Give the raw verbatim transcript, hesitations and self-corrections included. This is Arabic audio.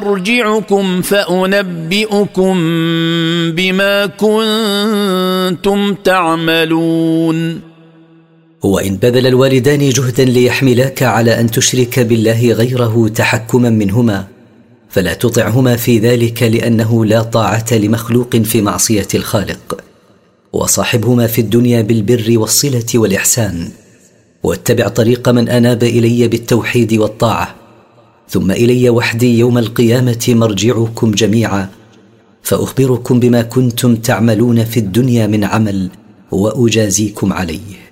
أرجعكم فأنبئكم بما كنتم تعملون. وإن بذل الوالدان جهدا ليحملاك على أن تشرك بالله غيره تحكما منهما فلا تطعهما في ذلك، لأنه لا طاعة لمخلوق في معصية الخالق. وصاحبهما في الدنيا بالبر والصلة والإحسان، واتبع طريق من أناب إلي بالتوحيد والطاعة، ثم إلي وحدي يوم القيامة مرجعكم جميعا فأخبركم بما كنتم تعملون في الدنيا من عمل وأجازيكم عليه.